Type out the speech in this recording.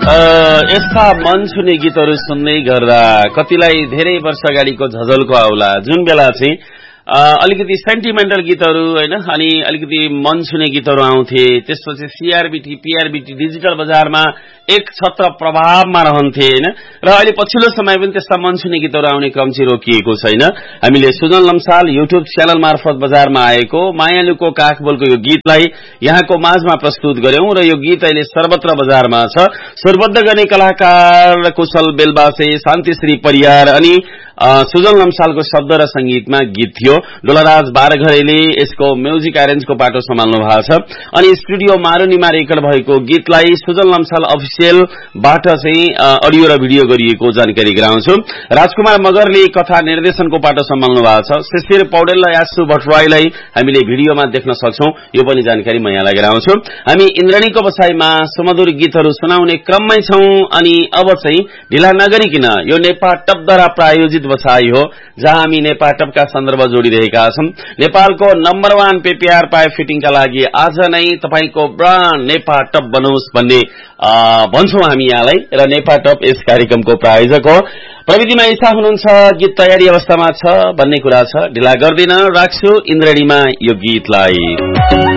यस्ता मन छुने गीतहरू सुन्दै गर्दा कतिलाई धेरै वर्ष अगाडिको झझलको आउला, जुन बेला चाहिँ अलिकति सेन्टिमेन्टल गीतहरू हैन, अनि अलिकति मन छुने गीतहरू आउँथे। त्यसपछि सीआरबीटी पीआरबीटी डिजिटल बजारमा एक छत्र प्रभावमा रहन्थे हैन, र अहिले पछिल्लो समय पनि त्यस्ता मन छुने गीतहरू आउने क्रम चाहिँ रोकिएको छैन। हामीले सुजन लम्साल युट्युब च्यानल मार्फत बजारमा आएको मायालुको काखबोलको यो गीतलाई यहाँको माझमा प्रस्तुत गर्यौं र यो गीत अहिले सर्वत्र बजारमा छ। स्वरबद्ध गर्ने कलाकार कुशल बेलबासे, शान्तिश्री परियार अनि सुजन लम्सालको शब्द र संगीतमा गीत थियो। डोलाराज बारघरेले यसको म्युजिक एरेन्जको पाटो सम्हाल्नु भएको छ अनि स्टुडियो मारुनीमा रेकर्ड भएको गीतलाई सुजन लम्साल अफिसियलबाट चाहिँ अडियो र भिडियो गरिएको जानकारी गराउँछु। राजकुमार मगरले कथा निर्देशनको पाटो सम्हाल्नु भएको छ। शिशिर पौडेल र यासु भट्टराईलाई हामीले भिडियोमा देख्न सक्छौं, यो पनि जानकारी म यहाँलाई गराउँछु। हामी इन्द्रणीको बसाईमा सुमधुर गीतहरू सुनाउने क्रममै छौं अनि अब चाहिँ ढिला नगरिकन यो नेपाटपद्वारा प्रायोजित बसाई हो, जहाँ हामी नेपाटपका सन्दर्भ जोडिरहेका छौं। नेपालको नम्बर 1 पे प्यार पाए फिटिङका लागि आज नै तपाईको ब्रान्ड नेपाटप बनोस् भन्ने भन्छौं हामी यहाँलाई, र नेपाटप यस कार्यक्रमको प्रायोजक हो। प्रविधिमा ईशा हुनुहुन्छ, गीत तयारी अवस्थामा छ भन्ने कुरा छ। ढिला गर्दिन, राख्छु इन्द्रणीमा यो गीतलाई।